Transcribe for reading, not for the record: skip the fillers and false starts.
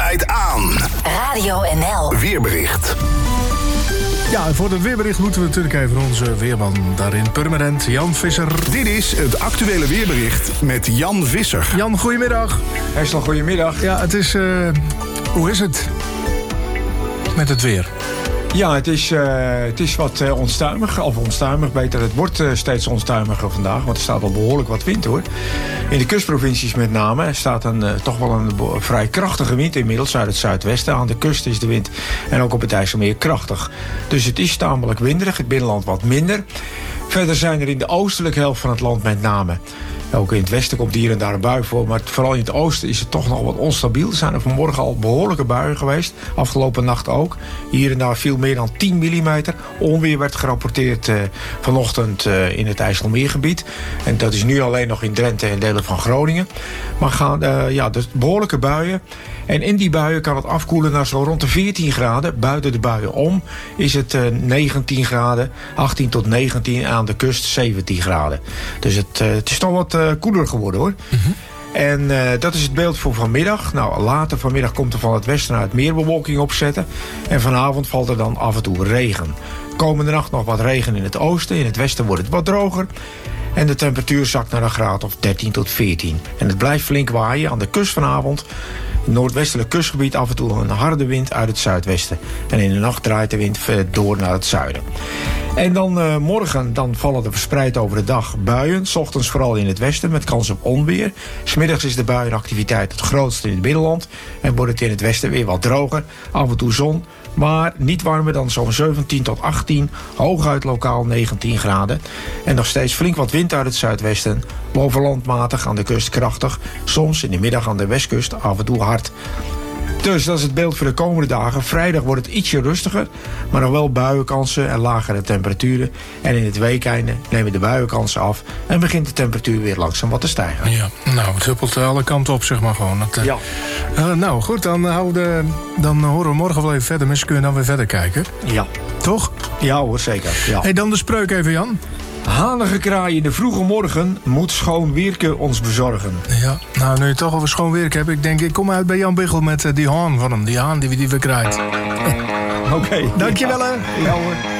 draait aan. Radio NL. Weerbericht. Ja, en voor het weerbericht moeten we natuurlijk even onze weerman daarin Purmerend, Jan Visser. Dit is het actuele weerbericht met Jan Visser. Jan, goedemiddag. Herstel, goedemiddag. Ja, het is... hoe is het met het weer? Ja, het is wat onstuimig. Of onstuimig, beter. Het wordt steeds onstuimiger vandaag. Want er staat al behoorlijk wat wind, hoor. In de kustprovincies met name staat toch wel een vrij krachtige wind inmiddels uit het zuidwesten. Aan de kust is de wind en ook op het IJsselmeer krachtig. Dus het is tamelijk winderig. Het binnenland wat minder. Verder zijn er in de oostelijke helft van het land met name... Ook in het westen komt hier en daar een bui voor. Maar vooral in het oosten is het toch nog wat onstabiel. Er zijn er vanmorgen al behoorlijke buien geweest. Afgelopen nacht ook. Hier en daar viel meer dan 10 mm. Onweer werd gerapporteerd vanochtend in het IJsselmeergebied. En dat is nu alleen nog in Drenthe en delen van Groningen. Maar dus behoorlijke buien. En in die buien kan het afkoelen naar zo rond de 14 graden. Buiten de buien om is het 19 graden. 18 tot 19 aan de kust 17 graden. Dus het is toch wat koeler geworden, hoor. Mm-hmm. En dat is het beeld voor vanmiddag. Nou, later vanmiddag komt er van het westen uit meer bewolking opzetten. En vanavond valt er dan af en toe regen. Komende nacht nog wat regen in het oosten. In het westen wordt het wat droger. En de temperatuur zakt naar een graad of 13 tot 14. En het blijft flink waaien aan de kust vanavond. In het noordwestelijk kustgebied af en toe een harde wind uit het zuidwesten. En in de nacht draait de wind door naar het zuiden. En dan morgen vallen er verspreid over de dag buien. 's Ochtends vooral in het westen met kans op onweer. 's Middags is de buienactiviteit het grootste in het binnenland. En wordt het in het westen weer wat droger. Af en toe zon. Maar niet warmer dan zo'n 17 tot 18. Hooguit lokaal 19 graden. En nog steeds flink wat wind uit het zuidwesten. Boven land matig, aan de kust krachtig. Soms in de middag aan de westkust af en toe hard. Dus dat is het beeld voor de komende dagen. Vrijdag wordt het ietsje rustiger. Maar nog wel buienkansen en lagere temperaturen. En in het weekeinde nemen de buienkansen af. En begint de temperatuur weer langzaam wat te stijgen. Ja, nou, het huppelt alle kanten op, zeg maar gewoon. Ja. Nou goed, dan horen we morgen wel even verder. Misschien kunnen we dan weer verder kijken. Ja. Toch? Ja hoor, zeker. Ja. Hey, dan de spreuk even, Jan. Hanige kraai in de vroege morgen moet schoon Wierke ons bezorgen. Ja, nou, nu je het toch over schoon werk hebt... ik kom uit bij Jan Biggel met die haan van hem. Die haan die we krijgen. Oké. Dankjewel, hè. Ja hoor.